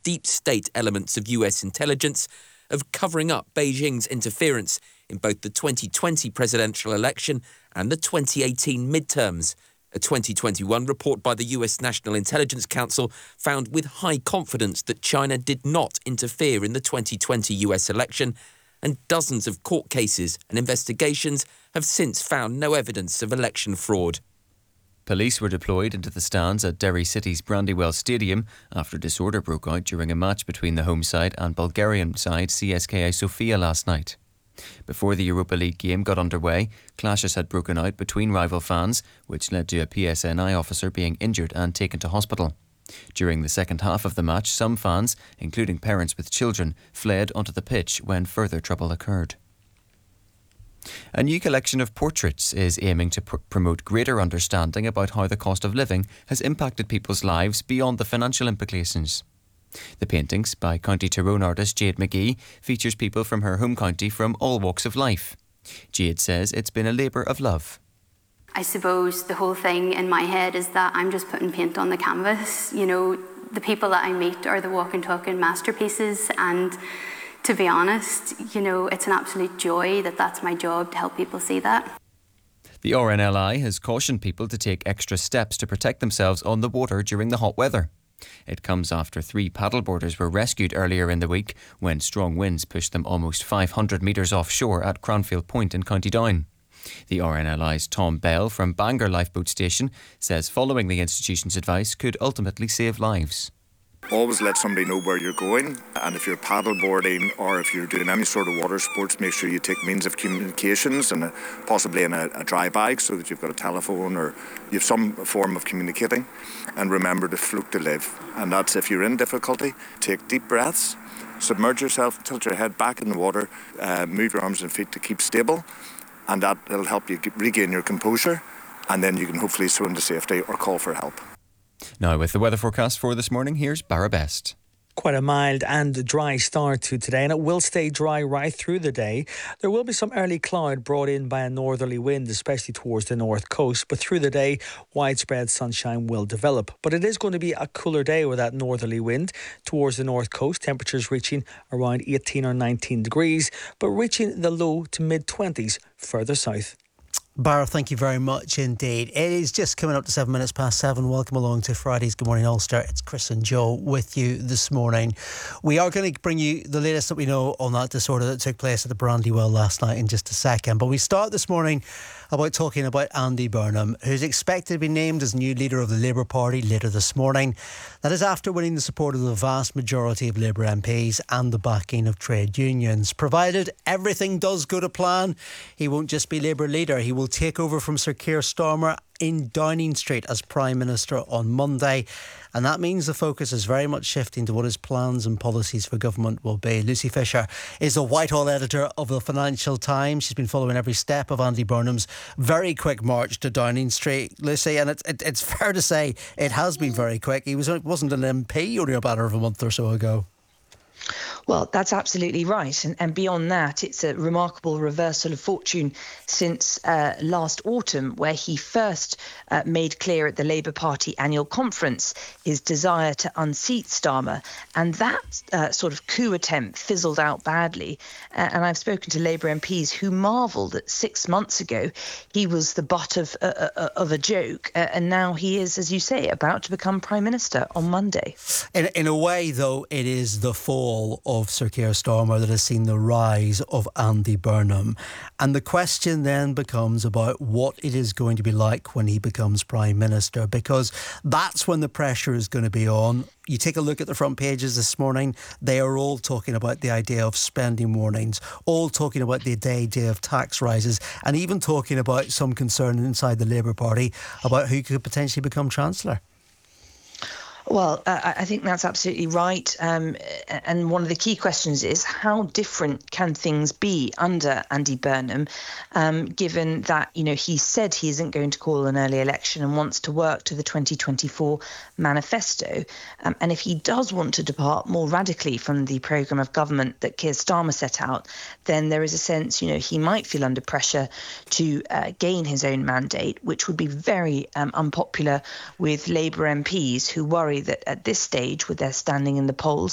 deep state elements of US intelligence of covering up Beijing's interference in both the 2020 presidential election and the 2018 midterms. A 2021 report by the US National Intelligence Council found with high confidence that China did not interfere in the 2020 US election, and dozens of court cases and investigations have since found no evidence of election fraud. Police were deployed into the stands at Derry City's Brandywell Stadium after disorder broke out during a match between the home side and Bulgarian side CSKA Sofia last night. Before the Europa League game got underway, clashes had broken out between rival fans, which led to a PSNI officer being injured and taken to hospital. During the second half of the match, some fans, including parents with children, fled onto the pitch when further trouble occurred. A new collection of portraits is aiming to promote greater understanding about how the cost of living has impacted people's lives beyond the financial implications. The paintings by County Tyrone artist Jade McGee features people from her home county from all walks of life. Jade says it's been a labour of love. I suppose the whole thing in my head is that I'm just putting paint on the canvas. You know, the people that I meet are the walking, talking masterpieces, and to be honest, you know, it's an absolute joy that that's my job, to help people see that. The RNLI has cautioned people to take extra steps to protect themselves on the water during the hot weather. It comes after 3 paddleboarders were rescued earlier in the week when strong winds pushed them almost 500 metres offshore at Cranfield Point in County Down. The RNLI's Tom Bell from Bangor Lifeboat Station says following the institution's advice could ultimately save lives. Always let somebody know where you're going, and if you're paddleboarding or if you're doing any sort of water sports, make sure you take means of communications and possibly in a dry bag so that you've got a telephone or you have some form of communicating. And remember to float to live, and that's if you're in difficulty, take deep breaths, submerge yourself, tilt your head back in the water, move your arms and feet to keep stable, and that will help you regain your composure, and then you can hopefully swim to safety or call for help. Now with the weather forecast for this morning, here's Barra Best. Quite a mild and dry start to today, and it will stay dry right through the day. There will be some early cloud brought in by a northerly wind, especially towards the north coast, but through the day, widespread sunshine will develop. But it is going to be a cooler day with that northerly wind towards the north coast, temperatures reaching around 18 or 19 degrees, but reaching the low to mid-20s further south. Barra, thank you very much indeed. It is just coming up to 7 minutes past 7. Welcome along to Friday's Good Morning Ulster. It's Chris and Joe with you this morning. We are going to bring you the latest that we know on that disorder that took place at the Brandywell last night in just a second. But we start this morning about talking about Andy Burnham, who's expected to be named as new leader of the Labour Party later this morning. That is after winning the support of the vast majority of Labour MPs and the backing of trade unions. Provided everything does go to plan, he won't just be Labour leader, he will take over from Sir Keir Starmer in Downing Street as Prime Minister on Monday, and that means the focus is very much shifting to what his plans and policies for government will be. Lucy Fisher is the Whitehall editor of the Financial Times. She's been following every step of Andy Burnham's very quick march to Downing Street, Lucy, and it's fair to say it has been very quick. He wasn't an MP only a matter of a month or so ago. Well, that's absolutely right. And beyond that, it's a remarkable reversal of fortune since last autumn, where he first made clear at the Labour Party annual conference his desire to unseat Starmer. And that sort of coup attempt fizzled out badly. And I've spoken to Labour MPs who marvelled that 6 months ago he was the butt of a joke. And now he is, as you say, about to become Prime Minister on Monday. In a way, though, it is the fall of Sir Keir Starmer that has seen the rise of Andy Burnham. And the question then becomes about what it is going to be like when he becomes Prime Minister, because that's when the pressure is going to be on. You take a look at the front pages this morning, they are all talking about the idea of spending warnings, all talking about the idea of tax rises, and even talking about some concern inside the Labour Party about who could potentially become Chancellor. Well, I think that's absolutely right. And one of the key questions is how different can things be under Andy Burnham, given that, you know, he said he isn't going to call an early election and wants to work to the 2024 manifesto. And if he does want to depart more radically from the programme of government that Keir Starmer set out, then there is a sense, you know, he might feel under pressure to gain his own mandate, which would be very unpopular with Labour MPs who worry that at this stage, with their standing in the polls,